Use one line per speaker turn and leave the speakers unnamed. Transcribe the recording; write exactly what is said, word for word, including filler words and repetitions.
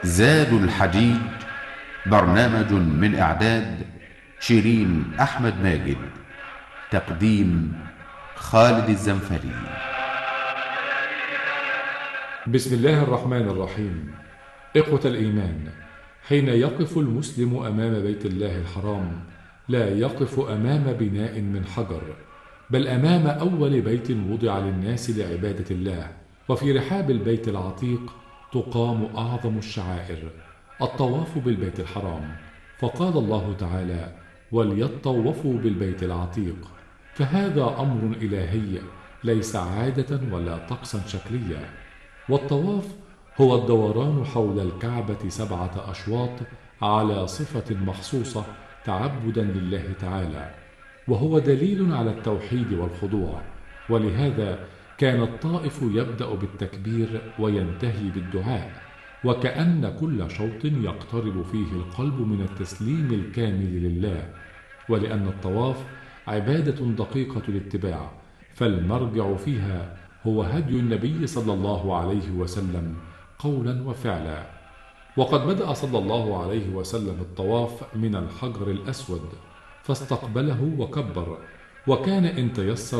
زاد الحجيج، برنامج من إعداد شيرين أحمد ماجد، تقديم خالد الزنفري.
بسم الله الرحمن الرحيم. إخوة الإيمان، حين يقف المسلم أمام بيت الله الحرام لا يقف أمام بناء من حجر، بل أمام أول بيت وضع للناس لعبادة الله. وفي رحاب البيت العتيق تقام أعظم الشعائر، الطواف بالبيت الحرام. فقال الله تعالى: وليطوفوا بالبيت العتيق. فهذا أمر إلهي ليس عادة ولا طقسا شكليا. والطواف هو الدوران حول الكعبة سبعة أشواط على صفة مخصوصة تعبدا لله تعالى، وهو دليل على التوحيد والخضوع. ولهذا كان الطائف يبدأ بالتكبير وينتهي بالدعاء، وكأن كل شوط يقترب فيه القلب من التسليم الكامل لله. ولأن الطواف عبادة دقيقة الاتباع، فالمرجع فيها هو هدي النبي صلى الله عليه وسلم قولا وفعلا. وقد بدأ صلى الله عليه وسلم الطواف من الحجر الأسود، فاستقبله وكبر، وكان إن تيسر